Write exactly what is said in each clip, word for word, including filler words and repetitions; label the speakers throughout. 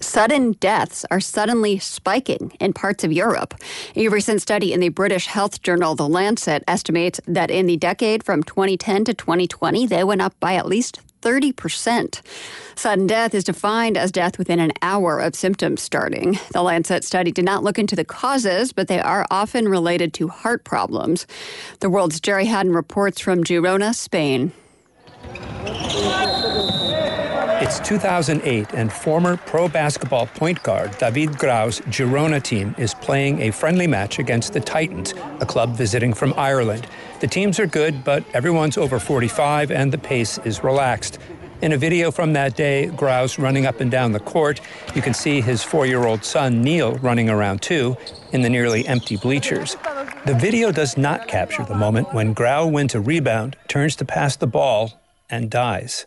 Speaker 1: sudden deaths are suddenly spiking in parts of Europe. A recent study in the British health journal The Lancet estimates that in the decade from twenty ten to twenty twenty, they went up by at least thirty percent. Sudden death is defined as death within an hour of symptoms starting. The Lancet study did not look into the causes, but they are often related to heart problems. The World's Jerry Haddon reports from Girona, Spain.
Speaker 2: It's two thousand eight, and former pro basketball point guard David Grau's Girona team is playing a friendly match against the Titans, a club visiting from Ireland. The teams are good, but everyone's over forty-five, and the pace is relaxed. In a video from that day, Grau's running up and down the court. You can see his four-year-old son, Neil, running around too, in the nearly empty bleachers. The video does not capture the moment when Grau wins a rebound, turns to pass the ball, and dies.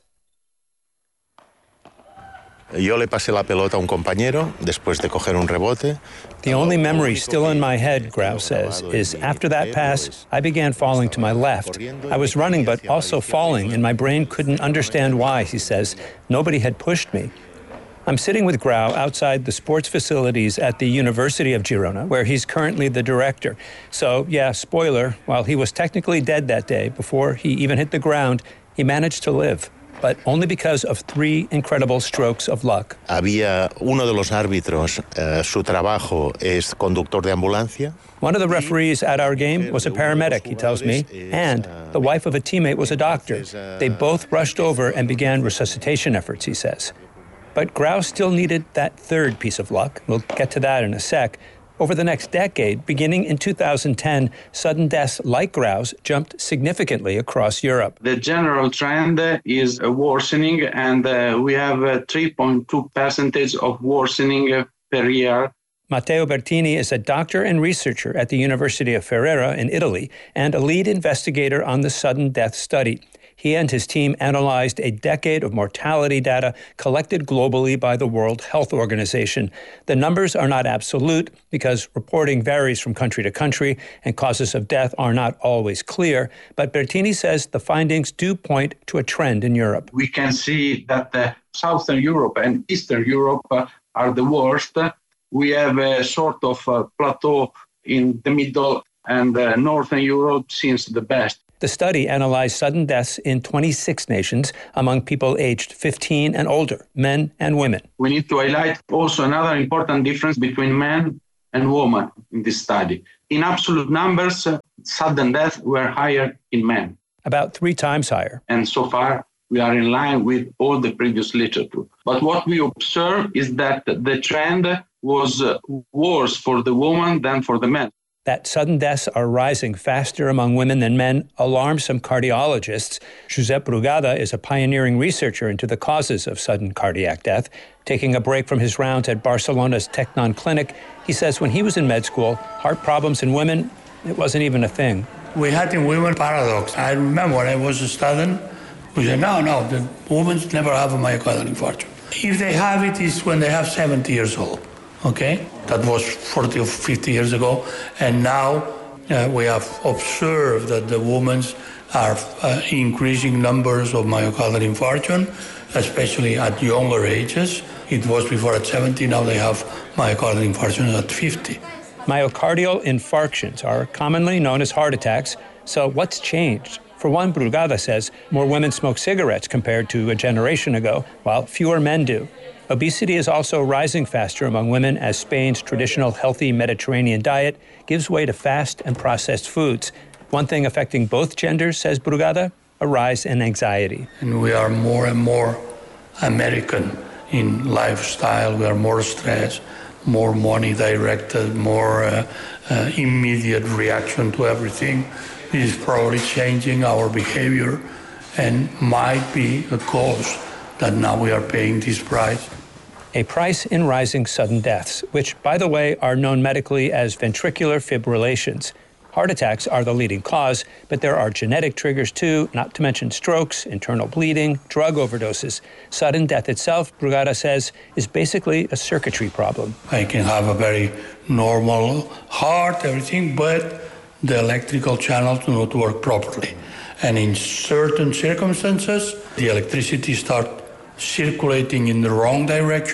Speaker 3: Yo le pasé la pelota a un compañero después de coger un rebote.
Speaker 2: The only memory still in my head, Grau says, is after that pass, I began falling to my left. I was running but also falling, and my brain couldn't understand why, he says. Nobody had pushed me. I'm sitting with Grau outside the sports facilities at the University of Girona, where he's currently the director. So, yeah, spoiler, while he was technically dead that day, before he even hit the ground, he managed to live. But only because of three incredible strokes of luck.
Speaker 3: Había uno de los árbitros, uh, su trabajo es conductor de ambulancia.
Speaker 2: One of the referees at our game was a paramedic, he tells me, and the wife of a teammate was a doctor. They both rushed over and began resuscitation efforts, he says. But Grau still needed that third piece of luck. We'll get to that in a sec. Over the next decade, beginning in two thousand ten, sudden deaths like Grau's jumped significantly across Europe.
Speaker 4: The general trend is worsening, and uh, we have a three point two percent of worsening per year.
Speaker 2: Matteo Bertini is a doctor and researcher at the University of Ferrara in Italy and a lead investigator on the sudden death study. He and his team analyzed a decade of mortality data collected globally by the World Health Organization. The numbers are not absolute because reporting varies from country to country and causes of death are not always clear. But Bertini says the findings do point to a trend in Europe.
Speaker 4: We can see that uh, Southern Europe and Eastern Europe uh, are the worst. We have a sort of uh, plateau in the middle, and uh, Northern Europe seems the best.
Speaker 2: The study analyzed sudden deaths in twenty-six nations among people aged fifteen and older, men and women.
Speaker 4: We need to highlight also another important difference between men and women in this study. In absolute numbers, uh, sudden deaths were higher in men.
Speaker 2: About three times higher.
Speaker 4: And so far, we are in line with all the previous literature. But what we observe is that the trend was uh, worse for the woman than for the men.
Speaker 2: That sudden deaths are rising faster among women than men alarms some cardiologists. Josep Brugada is a pioneering researcher into the causes of sudden cardiac death. Taking a break from his rounds at Barcelona's Tecnon Clinic, he says when he was in med school, heart problems in women, it wasn't even a thing.
Speaker 5: We had in women paradox. I remember when I was studying, we said, no, no, the women never have a myocardial infarction. If they have it, it's when they have seventy years old. Okay, that was forty or fifty years ago, and now uh, we have observed that the women are uh, increasing numbers of myocardial infarction, especially at younger ages. It was before at seventy, now they have myocardial infarction at fifty.
Speaker 2: Myocardial infarctions are commonly known as heart attacks, so what's changed? For one, Brugada says more women smoke cigarettes compared to a generation ago, while fewer men do. Obesity is also rising faster among women as Spain's traditional healthy Mediterranean diet gives way to fast and processed foods. One thing affecting both genders, says Brugada, a rise in anxiety.
Speaker 5: And we are more and more American in lifestyle. We are more stressed, more money directed, more uh, uh, immediate reaction to everything. This is probably changing our behavior and might be a cause that now we are paying this price.
Speaker 2: A price in rising sudden deaths, which, by the way, are known medically as ventricular fibrillations. Heart attacks are the leading cause, but there are genetic triggers too, not to mention strokes, internal bleeding, drug overdoses. Sudden death itself, Brugada says, is basically a circuitry problem.
Speaker 5: I can have a very normal heart, everything, but the electrical channels do not work properly. And in certain circumstances, the electricity starts circulating in the wrong direction,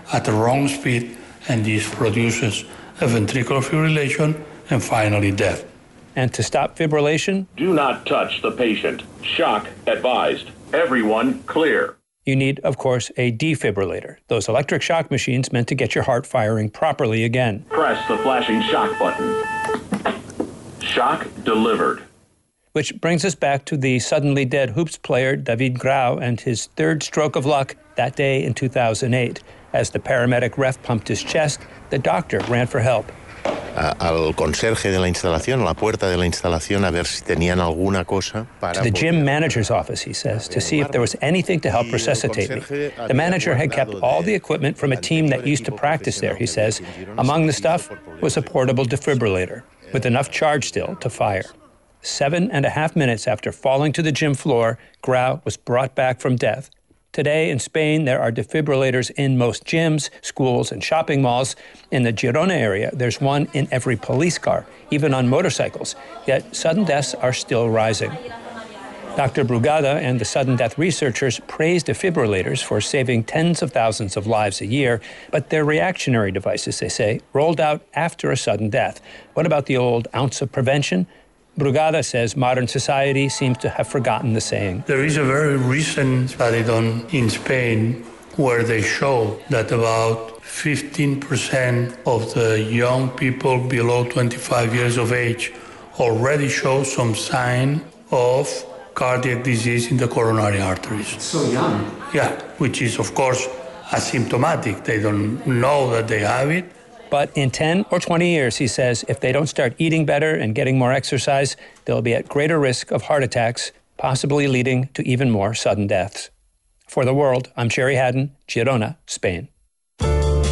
Speaker 5: at the wrong speed, and this produces a ventricular fibrillation and finally death.
Speaker 2: And to stop fibrillation,
Speaker 6: do not touch the patient. Shock advised. Everyone clear.
Speaker 2: You need, of course, a defibrillator, those electric shock machines meant to get your heart firing properly again.
Speaker 6: Press the flashing shock button. Shock delivered.
Speaker 2: Which brings us back to the suddenly dead hoops player David Grau and his third stroke of luck that day in two thousand eight. As the paramedic ref pumped his chest, the doctor ran for help.
Speaker 3: Uh, al conserje de la instalación, a la puerta de la instalación, a ver si tenían alguna cosa para...
Speaker 2: To the gym manager's office, he says, to see if there was anything to help resuscitate me. The manager had kept all the equipment from a team that used to practice there, he says. Among the stuff was a portable defibrillator with enough charge still to fire. Seven and a half minutes after falling to the gym floor, Grau was brought back from death. Today in Spain, there are defibrillators in most gyms, schools, and shopping malls. In the Girona area, there's one in every police car, even on motorcycles. Yet sudden deaths are still rising. Doctor Brugada and the sudden death researchers praise defibrillators for saving tens of thousands of lives a year, but they're reactionary devices, they say, rolled out after a sudden death. What about the old ounce of prevention? Brugada says modern society seems to have forgotten the saying.
Speaker 5: There is a very recent study done in Spain where they show that about fifteen percent of the young people below twenty-five years of age already show some sign of cardiac disease in the coronary arteries.
Speaker 7: So young.
Speaker 5: Yeah, which is, of course, asymptomatic. They don't know that they have it.
Speaker 2: But in ten or twenty years, he says, if they don't start eating better and getting more exercise, they'll be at greater risk of heart attacks, possibly leading to even more sudden deaths. For The World, I'm Sherry Haddon, Girona, Spain.